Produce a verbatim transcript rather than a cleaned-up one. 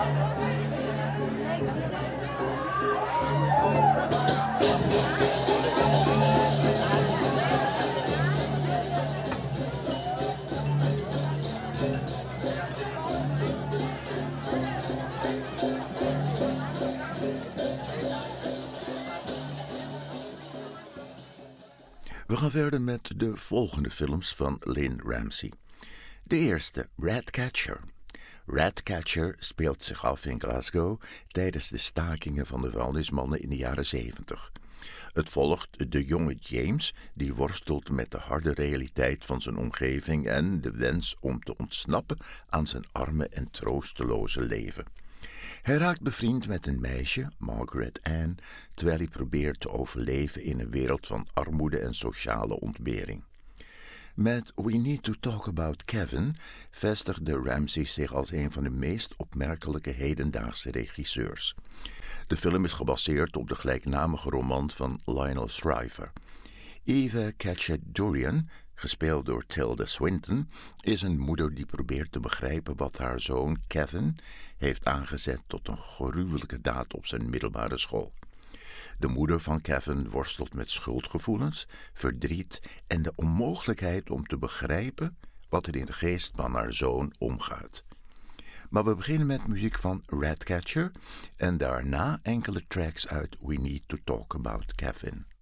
We gaan verder met de volgende films van Lynne Ramsay. De eerste, Ratcatcher. Ratcatcher speelt zich af in Glasgow tijdens de stakingen van de vuilnismannen in de jaren zeventig. Het volgt de jonge James die worstelt met de harde realiteit van zijn omgeving en de wens om te ontsnappen aan zijn arme en troosteloze leven. Hij raakt bevriend met een meisje, Margaret Ann, terwijl hij probeert te overleven in een wereld van armoede en sociale ontbering. Met We Need to Talk About Kevin vestigde Ramsay zich als een van de meest opmerkelijke hedendaagse regisseurs. De film is gebaseerd op de gelijknamige roman van Lionel Shriver. Eva Cacciaturian, gespeeld door Tilda Swinton, is een moeder die probeert te begrijpen wat haar zoon Kevin heeft aangezet tot een gruwelijke daad op zijn middelbare school. De moeder van Kevin worstelt met schuldgevoelens, verdriet en de onmogelijkheid om te begrijpen wat er in de geest van haar zoon omgaat. Maar we beginnen met muziek van Ratcatcher en daarna enkele tracks uit We Need to Talk About Kevin.